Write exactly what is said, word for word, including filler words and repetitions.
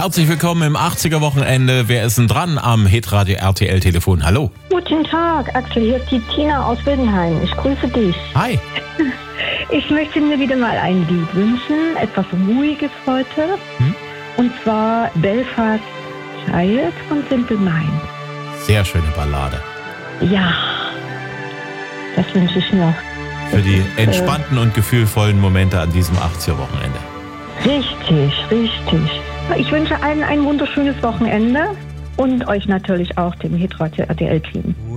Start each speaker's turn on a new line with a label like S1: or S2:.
S1: Herzlich willkommen im achtziger-Wochenende. Wer ist denn dran am Hitradio R T L-Telefon? Hallo.
S2: Guten Tag, Axel. Hier ist die Tina aus Wildenhain. Ich grüße dich.
S1: Hi.
S2: Ich möchte mir wieder mal ein Lied wünschen. Etwas Ruhiges heute. Hm? Und zwar Belfast Child von Simple Minds.
S1: Sehr schöne Ballade.
S2: Ja, das wünsche ich mir.
S1: Für die entspannten und gefühlvollen Momente an diesem achtziger-Wochenende.
S2: Richtig, richtig. Ich wünsche allen ein wunderschönes Wochenende und euch natürlich auch, dem Hitradio R T L-Team.